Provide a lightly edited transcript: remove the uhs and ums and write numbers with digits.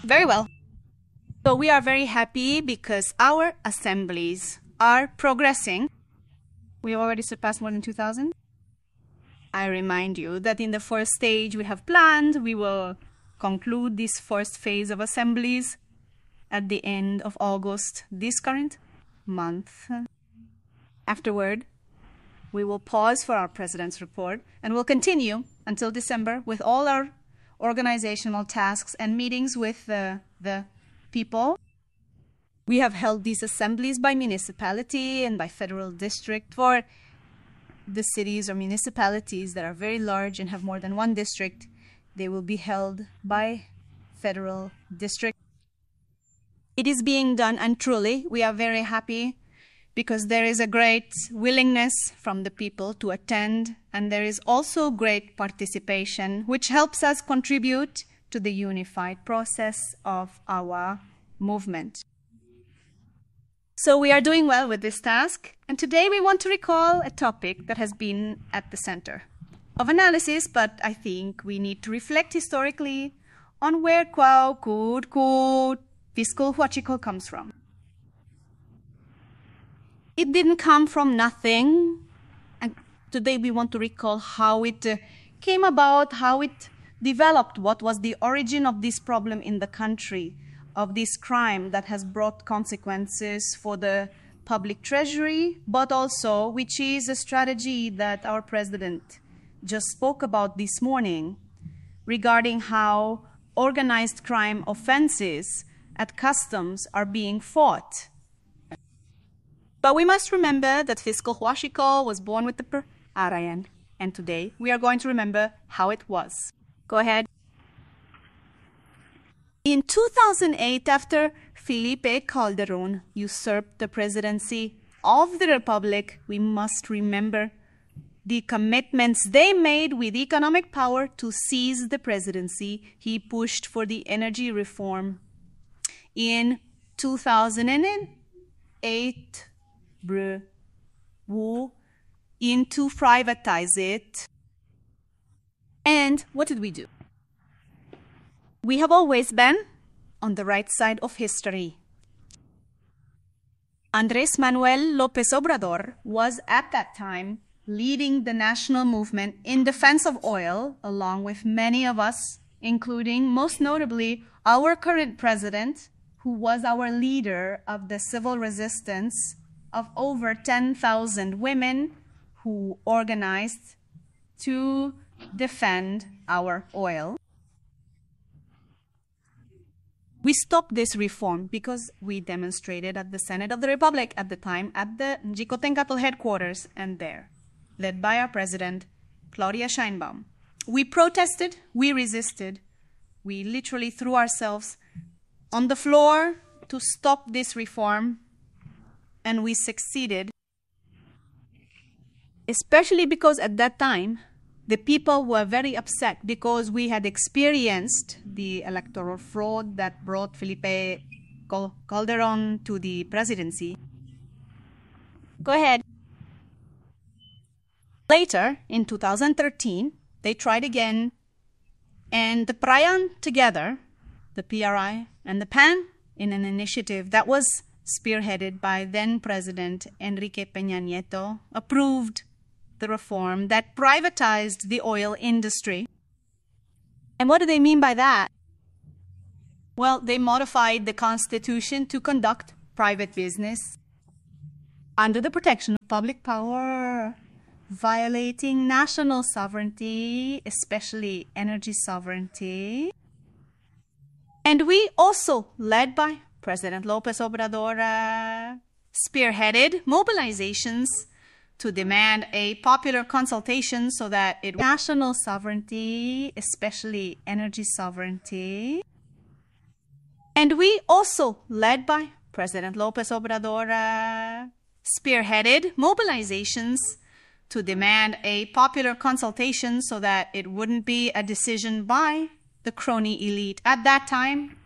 Very well. So we are very happy because our assemblies are progressing. We already surpassed more than 2,000. I remind you that in the first stage we have planned, we will conclude this first phase of assemblies at the end of August, this current month. Afterward, we will pause for our President's report and we'll continue until December with all our organizational tasks and meetings with the people. We have held these assemblies by municipality and by federal district. For the cities or municipalities that are very large and have more than one district, they will be held by federal district. It is being done, and truly we are very happy because there is a great willingness from the people to attend, and there is also great participation, which helps us contribute to the unified process of our movement. So we are doing well with this task, and today we want to recall a topic that has been at the center of analysis, but I think we need to reflect historically on where fiscal huachico comes from. It didn't come from nothing, and today we want to recall how it came about, how it developed, what was the origin of this problem in the country, of this crime that has brought consequences for the public treasury, but also which is a strategy that our president just spoke about this morning regarding how organized crime offenses at customs are being fought. But we must remember that fiscal huachico was born with the Arayan, and today we are going to remember how it was. Go ahead. In 2008, after Felipe Calderón usurped the presidency of the Republic, we must remember the commitments they made with economic power to seize the presidency. He pushed for the energy reform. In 2008, to privatize it. And what did we do? We have always been on the right side of history. Andrés Manuel López Obrador was at that time leading the national movement in defense of oil, along with many of us, including most notably our current president, who was our leader of the civil resistance of over 10,000 women who organized to defend our oil. We stopped this reform because we demonstrated at the Senate of the Republic at the time, at the Jicotencatl headquarters, and there, led by our president, Claudia Sheinbaum. We protested, we resisted, we literally threw ourselves on the floor to stop this reform, and we succeeded, especially because at that time, the people were very upset because we had experienced the electoral fraud that brought Felipe Calderón to the presidency. Go ahead. Later, in 2013, they tried again, and the PRIAN together, the PRI and the PAN, in an initiative that was spearheaded by then-President Enrique Peña Nieto, approved the reform that privatized the oil industry. And what do they mean by that? Well, they modified the Constitution to conduct private business under the protection of public power, violating national sovereignty, especially energy sovereignty. And we also, led by President López Obrador, spearheaded mobilizations to demand a popular consultation so that national sovereignty, especially energy sovereignty. And we also, led by President López Obrador, spearheaded mobilizations to demand a popular consultation so that it wouldn't be a decision by the crony elite at that time,